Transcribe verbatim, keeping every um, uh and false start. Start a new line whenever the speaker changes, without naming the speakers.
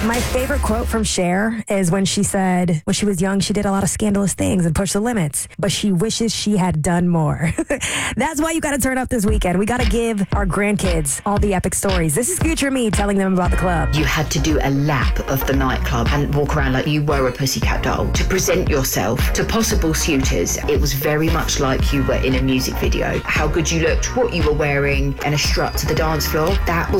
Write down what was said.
My favorite quote from Cher is when she said, when she was young, she did a lot of scandalous things and pushed the limits, but she wishes she had done more. That's why you got to turn up this weekend. We got to give our grandkids all the epic stories. This is future me telling them about the club.
You had to do a lap of the nightclub and walk around like you were a pussycat doll to present yourself to possible suitors. It was very much like you were in a music video. How good you looked, what you were wearing, and a strut to the dance floor. That was